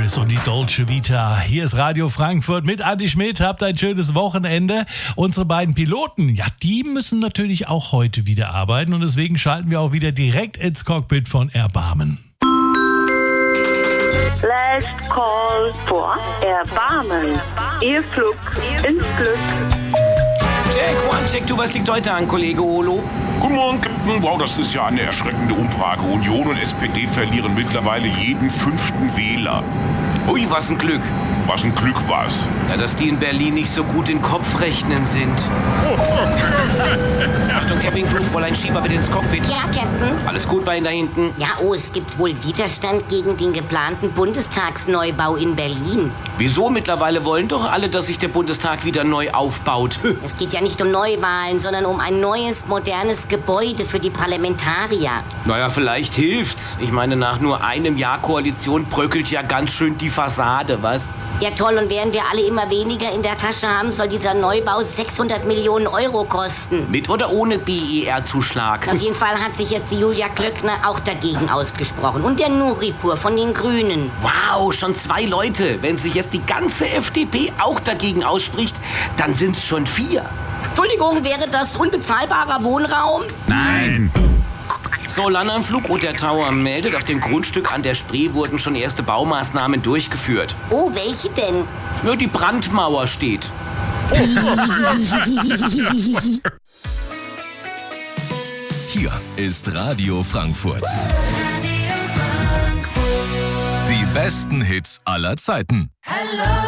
Elvis und die Dolce Vita. Hier ist Radio Frankfurt mit Andi Schmidt. Habt ein schönes Wochenende. Unsere beiden Piloten, ja, die müssen natürlich auch heute wieder arbeiten und deswegen schalten wir auch wieder direkt ins Cockpit von Erbarmen. Last call for Erbarmen. Ihr Flug ins Glück. Check, du, was liegt heute an, Kollege Olo? Guten Morgen, Captain. Wow, das ist ja eine erschreckende Umfrage. Union und SPD verlieren mittlerweile jeden 5. Wähler. Ui, was ein Glück. Was ein Glück war's. Ja, dass die in Berlin nicht so gut in Kopfrechnen sind. Achtung, Camping Crew, Fräulein Schieber bitte ins Cockpit. Ja, Captain. Alles gut bei Ihnen da hinten? Ja, es gibt wohl Widerstand gegen den geplanten Bundestagsneubau in Berlin. Wieso? Mittlerweile wollen doch alle, dass sich der Bundestag wieder neu aufbaut. Es geht ja nicht um Neuwahlen, sondern um ein neues, modernes Gebäude für die Parlamentarier. Naja, vielleicht hilft's. Ich meine, nach nur einem Jahr Koalition bröckelt ja ganz schön die Fassade, was? Ja, toll, und während wir alle immer weniger in der Tasche haben, soll dieser Neubau 600 Millionen Euro kosten. Mit oder ohne BER-Zuschlag? Auf jeden Fall hat sich jetzt die Julia Klöckner auch dagegen ausgesprochen. Und der Nuripur von den Grünen. Wow, schon 2 Leute. Wenn sich jetzt die ganze FDP auch dagegen ausspricht, dann sind's schon 4. Entschuldigung, wäre das unbezahlbarer Wohnraum? Nein. So, Landernflug und der Tower meldet, auf dem Grundstück an der Spree wurden schon erste Baumaßnahmen durchgeführt. Oh, welche denn? Nur die Brandmauer steht. Hier ist Radio Frankfurt. Die besten Hits aller Zeiten. Hello.